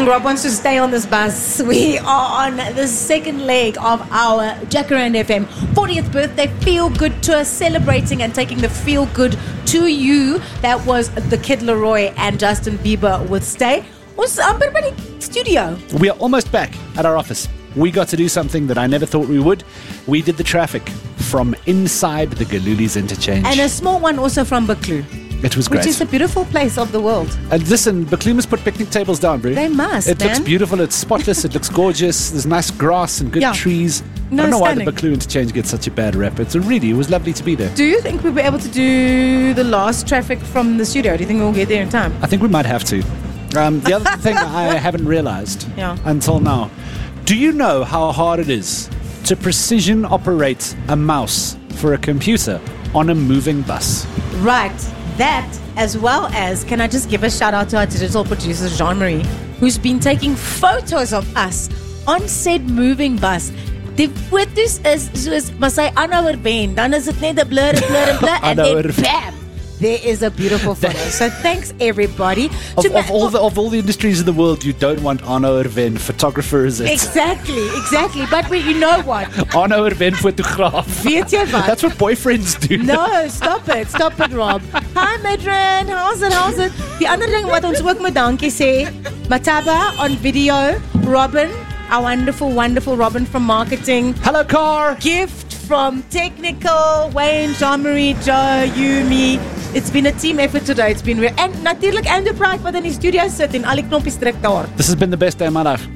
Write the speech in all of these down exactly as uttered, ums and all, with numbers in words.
Rob wants to stay on this bus. We are on the second leg of our Jacaranda F M fortieth birthday Feel Good Tour, celebrating and taking the Feel Good to you. That was the Kid Laroi and Justin Bieber with Stay. Ons amper by die studio. We are almost back at our office. We got to do something that I never thought we would. We did the traffic from inside the Galulis interchange. And a small one also from Buccleuch. It was great. Which is a beautiful place of the world. And listen, Buccleuch must put picnic tables down, bro. They must, It man. looks beautiful, it's spotless, it looks gorgeous. There's nice grass and good Yeah. trees. No, I don't know stunning. why the Buccleuch interchange gets such a bad rep. It's a really, it was lovely to be there. Do you think we'll be able to do the last traffic from the studio? Do you think we'll get there in time? I think we might have to. Um, the other thing I haven't realized Yeah. until now, do you know how hard it is to precision operate a mouse for a computer on a moving bus? Right. That, as well as, can I just give a shout out to our digital producer, Jean-Marie, who's been taking photos of us on said moving bus. Die foto's is soos, maar sy aanhouer wen, dan is dit net 'n blur, 'n blur, 'n blur, and then Aanhouer. bam! There is a beautiful photo. So thanks everybody. Of, To ma- of, all the, of all the industries in the world, you don't want Arno Erwin, photographer is it? Exactly, exactly. But we, you know what? Arno Erwin, fotograaf. Weet jy wat? That's what boyfriends do. No, stop it. Stop it, Rob. Hi, Madron. How's it? How's it? Die ander ding wat ons ook moet dankie sê, Mataba on video, Robin, our wonderful, wonderful Robin from marketing. Hello, car. Gift from technical, Wayne, Jean-Marie, Joe, you, me. It's been a team effort today. It's been real. And natuurlijk Andrew Praat wat in die studio sit en al die knoppies druk daar. This has been the best day of my life.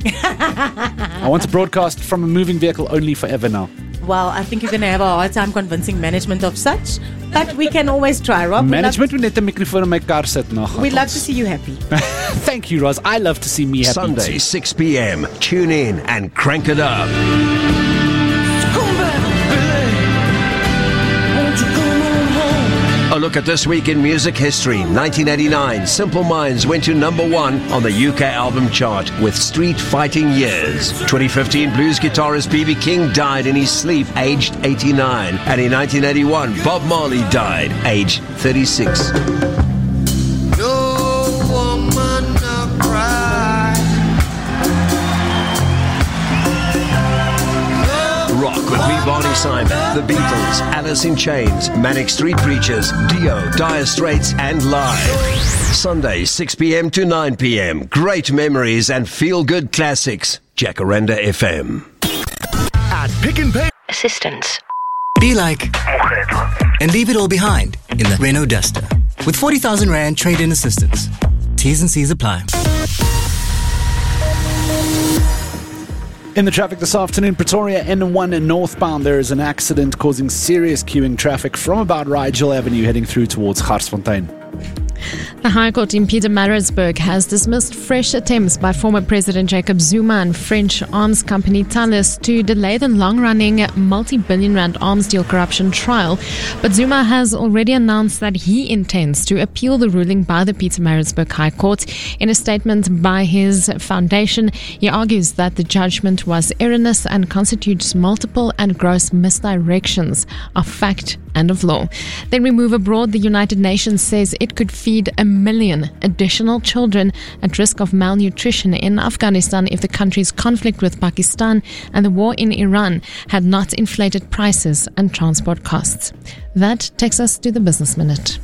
I want to broadcast from a moving vehicle only forever now. Well, I think you're going to have a hard time convincing management of such, but we can always try, Rob. We'd Management moet net 'n mikrofoon in my kar sit nog. Love, we'd love to see you happy. Thank you, Roz. I love to see me happy Sunday, too. six p.m. Tune in and crank it up. A look at this week in music history. nineteen eighty-nine, Simple Minds went to number one on the U K album chart with Street Fighting Years. twenty fifteen, blues guitarist B B King died in his sleep, aged eighty-nine. And in nineteen eighty-one, Bob Marley died, aged thirty-six. No woman no cry. Rock with me, Barney Simon, The Beatles, Alice in Chains, Manic Street Preachers, Dio, Dire Straits, and Live. Sunday, six p.m. to nine p.m. Great memories and feel-good classics. Jacaranda F M. At Pick n Pay Assistance. Be like and leave it all behind in the Renault Duster with forty thousand Rand trade-in assistance. T's and C's apply. In the traffic this afternoon, Pretoria N one northbound, there is an accident causing serious queuing traffic from about Rigel Avenue heading through towards Garsfontein. The High Court in Pietermaritzburg has dismissed fresh attempts by former President Jacob Zuma and French arms company Thales to delay the long-running multi-billion rand arms deal corruption trial. But Zuma has already announced that he intends to appeal the ruling by the Pietermaritzburg High Court. In a statement by his foundation, he argues that the judgment was erroneous and constitutes multiple and gross misdirections of fact and of law. Then we move abroad. The United Nations says it could feed a million additional children at risk of malnutrition in Afghanistan if the country's conflict with Pakistan and the war in Iran had not inflated prices and transport costs. That takes us to the Business Minute.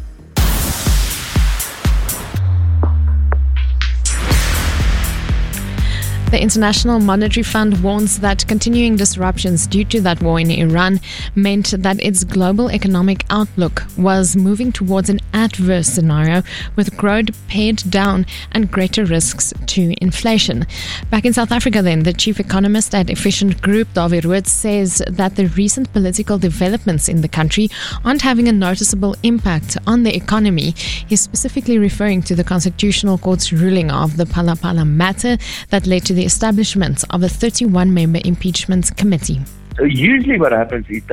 The International Monetary Fund warns that continuing disruptions due to that war in Iran meant that its global economic outlook was moving towards an adverse scenario with growth pared down and greater risks to inflation. Back in South Africa then, the chief economist at Efficient Group, Dawie Roodt, says that the recent political developments in the country aren't having a noticeable impact on the economy. He's specifically referring to the Constitutional Court's ruling of the Phala Phala matter that led to the establishment of a thirty-one member impeachment committee. So usually what happens is